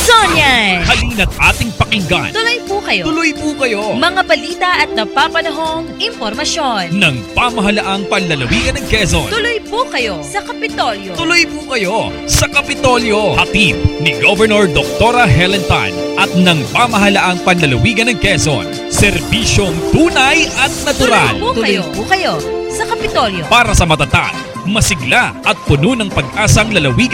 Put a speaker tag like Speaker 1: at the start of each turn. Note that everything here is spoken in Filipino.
Speaker 1: Quezon yan!
Speaker 2: Halina't ating pakinggan.
Speaker 1: Tuloy po kayo.
Speaker 2: Tuloy po kayo
Speaker 1: Mga balita at napapanahong impormasyon.
Speaker 2: ng pamahalaang panlalawigan ng Quezon.
Speaker 1: Tuloy po kayo sa Kapitolyo.
Speaker 2: Tuloy po kayo sa Kapitolyo. Hatid ni Governor Dr. Helen Tan at ng pamahalaang panlalawigan ng Quezon. Serbisyong tunay at natural.
Speaker 1: Tuloy po kayo sa Kapitolyo.
Speaker 2: Para sa matatag, masigla at puno ng pag-asang lalawigan